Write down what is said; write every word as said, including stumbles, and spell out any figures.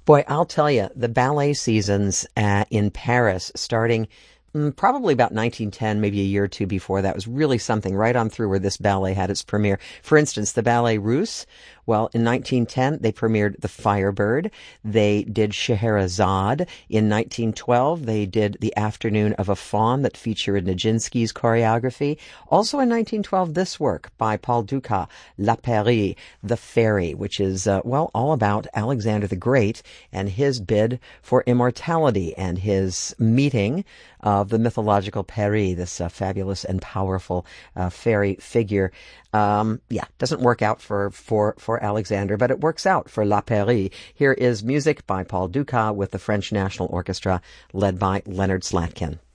Boy, I'll tell you, the ballet seasons uh, in Paris, starting mm, probably about nineteen ten, maybe a year or two before that, was really something right on through where this ballet had its premiere. For instance, the Ballet Russe, well, in nineteen ten, they premiered The Firebird. They did Scheherazade. In nineteen twelve, they did The Afternoon of a Faun that featured Nijinsky's choreography. Also in nineteen twelve, this work by Paul Dukas, La Pairie, The Fairy, which is, uh, well, all about Alexander the Great and his bid for immortality and his meeting of the mythological Peri, this uh, fabulous and powerful uh, fairy figure. Um, yeah, doesn't work out for, for, for Alexander, but it works out for La Pairie. Here is music by Paul Dukas with the French National Orchestra led by Leonard Slatkin.